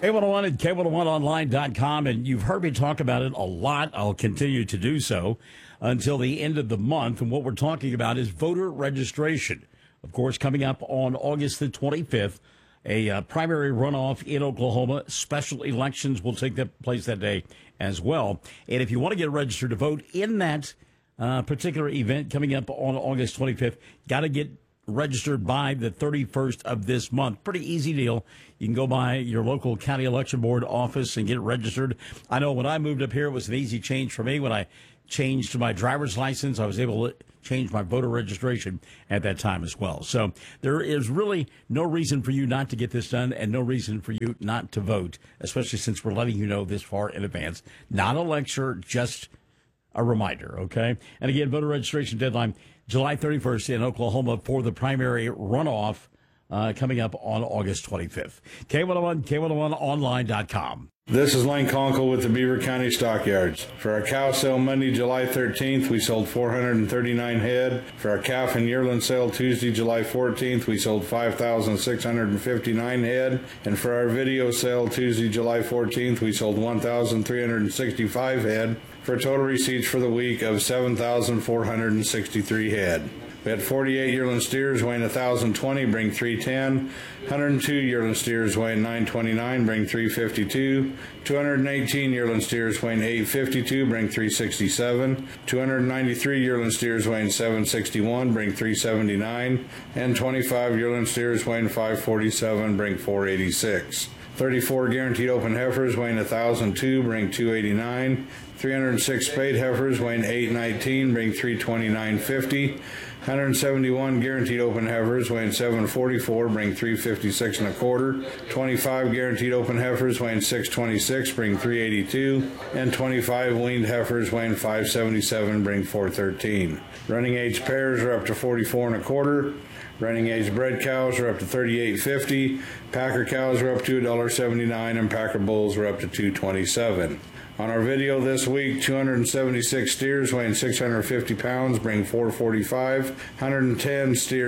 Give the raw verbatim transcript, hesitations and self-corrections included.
K one oh one and K one oh one online dot com, and you've heard me talk about it a lot. I'll continue to do so until the end of the month. And what we're talking about is voter registration. Of course, coming up on August the twenty-fifth, a uh, primary runoff in Oklahoma. Special elections will take that place that day as well. And if you want to get registered to vote in that uh, particular event coming up on August twenty-fifth, got to get registered by the thirty-first of this month. Pretty easy deal. You can go by your local county election board office and get registered. I know when I moved up here, it was an easy change for me. When I changed my driver's license, I was able to change my voter registration at that time as well. So there is really no reason for you not to get this done and no reason for you not to vote, especially since we're letting you know this far in advance. Not a lecture, just a reminder, okay? And again, voter registration deadline July thirty-first in Oklahoma for the primary runoff uh, coming up on August twenty-fifth. K one oh one, K one oh one online dot com. This is Lane Conkle with the Beaver County Stockyards. For our cow sale Monday, July thirteenth, we sold four hundred thirty-nine head. For our calf and yearling sale Tuesday, July fourteenth, we sold five thousand six hundred fifty-nine head. And for our video sale Tuesday, July fourteenth, we sold one thousand three hundred sixty-five head, for total receipts for the week of seven thousand four hundred sixty-three head. We had forty-eight yearling steers weighing one thousand twenty, bring three ten. one hundred two yearling steers weighing nine twenty-nine, bring three fifty-two. two hundred eighteen yearling steers weighing eight fifty-two, bring three sixty-seven. two hundred ninety-three yearling steers weighing seven sixty-one, bring three seventy-nine. And twenty-five yearling steers weighing five forty-seven, bring four eighty-six. thirty-four guaranteed open heifers weighing one thousand two, bring two eighty-nine. three hundred six spayed heifers weighing eight nineteen, bring three twenty-nine fifty. one hundred seventy-one guaranteed open heifers weighing seven forty-four, bring three fifty-six and a quarter. twenty-five guaranteed open heifers weighing six twenty-six, bring three eighty-two. And twenty-five weaned heifers weighing five seventy-seven, bring four thirteen. Running age pairs are up to forty-four and a quarter. Running age bred cows are up to thirty-eight fifty. Packer cows are up to one dollar seventy-nine, and Packer bulls are up to two twenty-seven. On our video this week, two hundred seventy-six steers weighing six hundred fifty pounds bring four forty-five. one hundred ten steers